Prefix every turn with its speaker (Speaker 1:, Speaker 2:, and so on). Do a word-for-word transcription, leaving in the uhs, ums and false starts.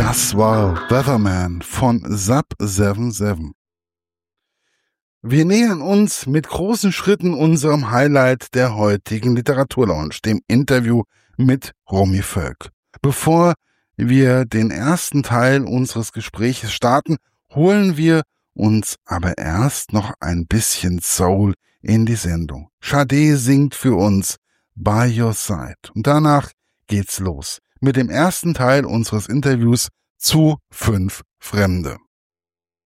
Speaker 1: Das war Weatherman von Sub siebenundsiebzig. Wir nähern uns mit großen Schritten unserem Highlight der heutigen Literaturlounge, dem Interview mit Romy Völk. Bevor wir den ersten Teil unseres Gespräches starten, holen wir uns aber erst noch ein bisschen Soul in die Sendung. Sade singt für uns By Your Side. Und danach geht's los mit dem ersten Teil unseres Interviews zu Fünf Fremde.